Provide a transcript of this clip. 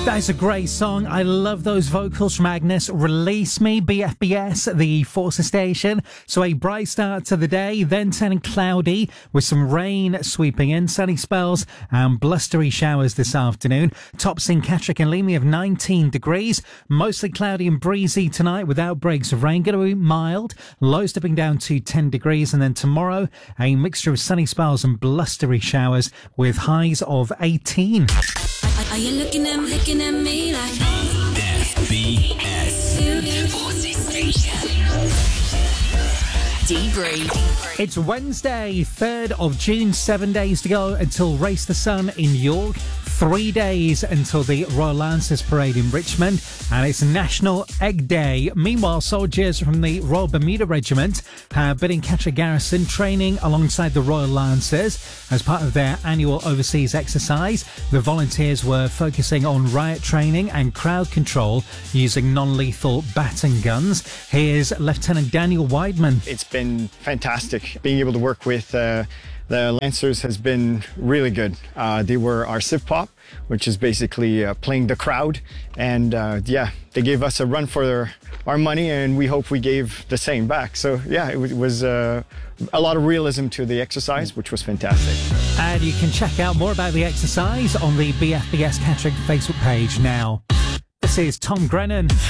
That is a great song. I love those vocals from Agnes. Release Me, BFBS, the Forces station. So a bright start to the day, then turning cloudy with some rain sweeping in, sunny spells and blustery showers this afternoon. Tops in Catterick and Leamy of 19 degrees. Mostly cloudy and breezy tonight with outbreaks of rain. Going to be mild. Lows dipping down to 10 degrees. And then tomorrow, a mixture of sunny spells and blustery showers with highs of 18. Are you looking at me like FBS Forces Station Debrief. It's Wednesday, 3rd of June, 7 days to go until Race the Sun in York, 3 days until the Royal Lancers Parade in Richmond, and it's National Egg Day. Meanwhile, soldiers from the Royal Bermuda Regiment have been in Catterick Garrison training alongside the Royal Lancers as part of their annual overseas exercise. The volunteers were focusing on riot training and crowd control using non-lethal baton guns. Here's Lieutenant Daniel Weidman. It's been fantastic. Being able to work with the Lancers has been really good. They were our civ pop, which is basically playing the crowd, and they gave us a run for our money, and we hope we gave the same back. So yeah, it was a lot of realism to the exercise, which was fantastic. And you can check out more about the exercise on the BFBS Catterick Facebook page now. This is Tom Grennan.